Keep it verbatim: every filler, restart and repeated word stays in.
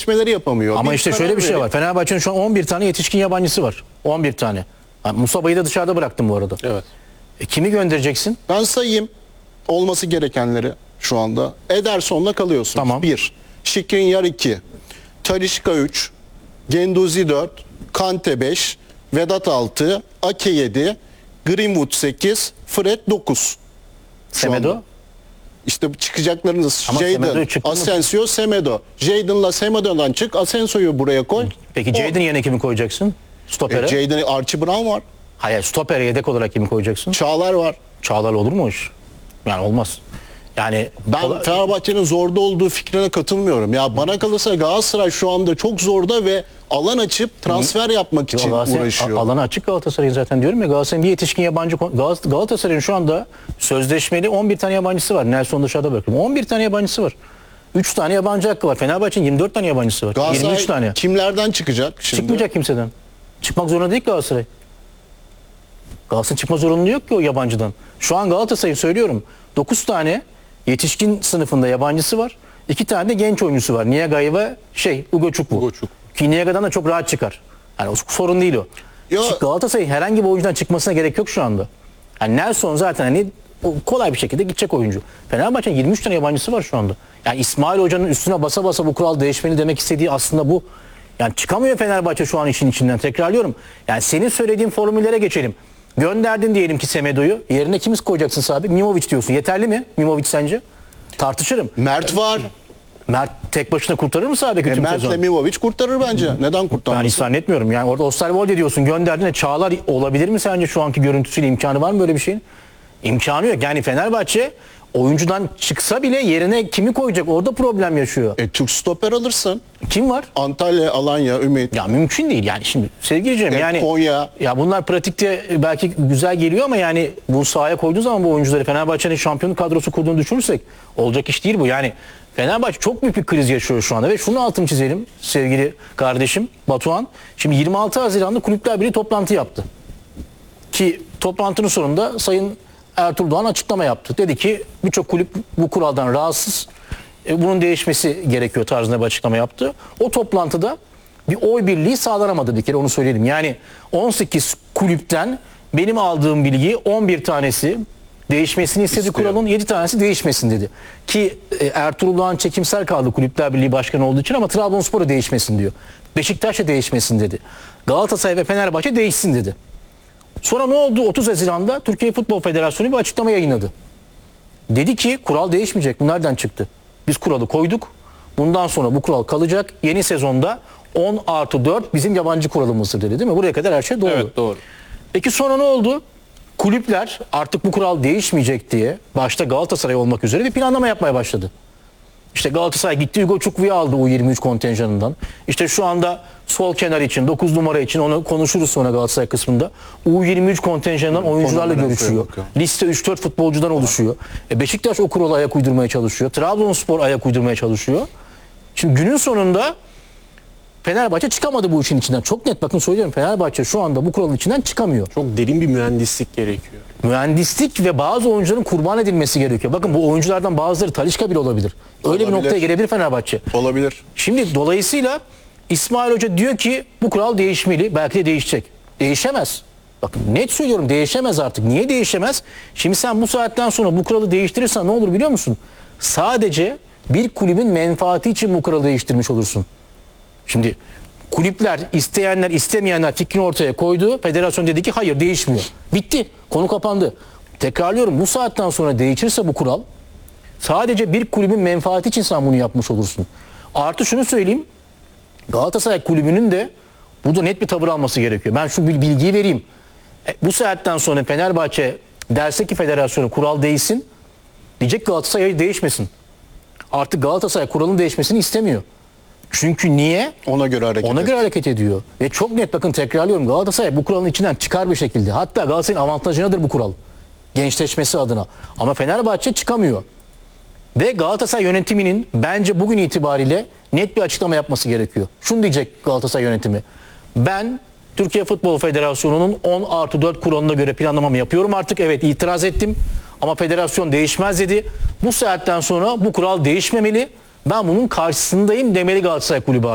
seçmeleri yapamıyor. Ama Bir işte karar şöyle bir şey verip- var. Fenerbahçe'nin şu an on bir tane yetişkin yabancısı var. on bir tane. Yani Musaba'yı da dışarıda bıraktım bu arada. Evet. E, kimi göndereceksin? Ben sayayım olması gerekenleri şu anda. Ederson'la kalıyorsunuz. Tamam. bir. Skriniar iki. Talisca üç. Genduzi dört. Kante beş. Vedat altı. Ake yedi. Greenwood sekiz. Fred dokuz. Şu Semedo? anda. İşte çıkacaklarınız Ama Semedo Jadon, çıktı mı? Asensio, Semedo. Jadon'la Semedo'dan çık. Asensio'yu buraya koy. Peki O- Jadon yerine kimi koyacaksın? Stopere. E, Jadon, Archie Brown var. Hayır, stopere yedek olarak kimi koyacaksın? Çağlar var. Çağlar olur mu o iş? Yani olmaz. Yani Ben Kola- Fenerbahçe'nin zorda olduğu fikrine katılmıyorum. Ya bana kalırsa Galatasaray şu anda çok zorda ve alan açıp transfer yapmak için Galatasaray- uğraşıyor. a- alanı açık Galatasaray'ın zaten diyorum ya. Galatasaray'ın bir yetişkin yabancı kon- Gal- Galatasaray'ın şu anda sözleşmeli on bir tane yabancısı var. Nelson dışarıda bırakıyorum. on bir tane yabancısı var. üç tane yabancı hakkı var. Fenerbahçe'nin yirmi dört tane yabancısı var. Galatasaray yirmi üç tane. kimlerden çıkacak şimdi? Çıkmayacak kimseden. Çıkmak zorunda değil Galatasaray. Galatasaray çıkma zorunluluğu yok ki o yabancıdan. Şu an Galatasaray'ın söylüyorum dokuz tane yetişkin sınıfında yabancısı var. iki tane de genç oyuncusu var. Niagay ve şey Ugo Chukwu. Ugo Chukwu. Ki Niagay'dan da çok rahat çıkar. Yani o sorun değil o. Ya- Çık- Galatasaray'ın herhangi bir oyuncudan çıkmasına gerek yok şu anda. Yani Nelson zaten hani o kolay bir şekilde gidecek oyuncu. Fenerbahçe'nin yirmi üç tane yabancısı var şu anda. Yani İsmail Hoca'nın üstüne basa basa bu kural değişmeli demek istediği aslında bu. Yani çıkamıyor Fenerbahçe şu an işin içinden. Tekrarlıyorum. Yani senin söylediğin formüllere geçelim. Gönderdin diyelim ki Semedo'yu. Yerine kimi koyacaksın Sabit? Mimovic diyorsun. Yeterli mi Mimovic sence? Tartışırım. Mert var. Mert tek başına kurtarır mı Sabit'i E, tüm Mert'le sezon? Mimovic kurtarır bence. Neden Ben kurtarmasın? hiç zannetmiyorum. Yani orada Osterwolde diyorsun, gönderdin de Çağlar olabilir mi sence şu anki görüntüsüyle? İmkanı var mı böyle bir şeyin? İmkanı yok. Yani Fenerbahçe oyuncudan çıksa bile yerine kimi koyacak? Orada problem yaşıyor. E, Türk stoper alırsın. Kim var? Antalya, Alanya, Ümit. Ya mümkün değil yani şimdi sevgili Cem E, yani Konya. ya bunlar pratikte belki güzel geliyor ama yani bu sahaya koyduğu zaman bu oyuncuları Fenerbahçe'nin şampiyonluk kadrosu kurduğunu düşünürsek olacak iş değil bu. Yani Fenerbahçe çok büyük bir kriz yaşıyor şu anda ve şunu altını çizelim sevgili kardeşim Batuhan. Şimdi yirmi altı Haziran'da Kulüpler Birliği toplantı yaptı. Ki toplantının sonunda Sayın Ertuğrul Doğan açıklama yaptı. Dedi ki birçok kulüp bu kuraldan rahatsız. E, bunun değişmesi gerekiyor tarzında bir açıklama yaptı. O toplantıda bir oy birliği sağlanamadı bir kere onu söyleyelim. Yani on sekiz kulüpten benim aldığım bilgi on bir tanesi değişmesini istedi İstiyor. kuralın, yedi tanesi değişmesin dedi. Ki e, Ertuğrul Doğan çekimsel kaldı Kulüpler Birliği Başkanı olduğu için ama Trabzonspor'a değişmesin diyor. Beşiktaş'a değişmesin dedi. Galatasaray ve Fenerbahçe değişsin dedi. Sonra ne oldu? otuz Haziran'da Türkiye Futbol Federasyonu bir açıklama yayınladı. Dedi ki kural değişmeyecek. Bu nereden çıktı? Biz kuralı koyduk. Bundan sonra bu kural kalacak. Yeni sezonda on artı dört bizim yabancı kuralımızdır dedi değil mi? Buraya kadar her şey doğru. Evet, doğru. Peki sonra ne oldu? Kulüpler artık bu kural değişmeyecek diye başta Galatasaray olmak üzere bir planlama yapmaya başladı. İşte Galatasaray gitti Ugo Chukwu aldı U yirmi üç kontenjanından. İşte şu anda sol kenar için dokuz numara için onu konuşuruz sonra Galatasaray kısmında. U yirmi üç kontenjanından oyuncularla Konumuna görüşüyor. bakıyor. Liste üç dört futbolcudan oluşuyor. E Beşiktaş o kurala ayak uydurmaya çalışıyor. Trabzonspor ayak uydurmaya çalışıyor. Şimdi günün sonunda Fenerbahçe çıkamadı bu işin içinden. Çok net bakın söylüyorum. Fenerbahçe şu anda bu kuralın içinden çıkamıyor. Çok derin bir mühendislik gerekiyor. Mühendislik ve bazı oyuncuların kurban edilmesi gerekiyor. Bakın bu oyunculardan bazıları Talisca bile olabilir. Öyle Olabilir. bir noktaya gelebilir Fenerbahçe. Olabilir. Şimdi dolayısıyla İsmail Hoca diyor ki bu kural değişmeli. Belki de değişecek. Değişemez. Bakın net söylüyorum değişemez artık. Niye değişemez? Şimdi sen bu saatten sonra bu kuralı değiştirirsen ne olur biliyor musun? Sadece bir kulübün menfaati için bu kuralı değiştirmiş olursun. Şimdi kulüpler, isteyenler, istemeyenler fikrini ortaya koydu. Federasyon dedi ki hayır değişmiyor. Bitti. Konu kapandı. Tekrarlıyorum bu saatten sonra değişirse bu kural sadece bir kulübün menfaati için sen bunu yapmış olursun. Artı şunu söyleyeyim. Galatasaray kulübünün de burada net bir tavır alması gerekiyor. Ben şu bir bilgiyi vereyim. E, bu saatten sonra Fenerbahçe derse ki federasyonu kural değişsin. Diyecek Galatasaray değişmesin. Artık Galatasaray kuralın değişmesini istemiyor. Çünkü niye? Ona göre hareket Ona et. göre hareket ediyor. Ve çok net bakın tekrarlıyorum Galatasaray bu kuralın içinden çıkar bir şekilde. Hatta Galatasaray'ın avantajınadır bu kural. Gençleşmesi adına. Ama Fenerbahçe çıkamıyor. Ve Galatasaray yönetiminin bence bugün itibariyle net bir açıklama yapması gerekiyor. Şunu diyecek Galatasaray yönetimi. Ben Türkiye Futbol Federasyonu'nun on artı dört kuralına göre planlamamı yapıyorum artık. Evet itiraz ettim ama federasyon değişmez dedi. Bu saatten sonra bu kural değişmemeli. Ben bunun karşısındayım demeli Galatasaray Kulübü.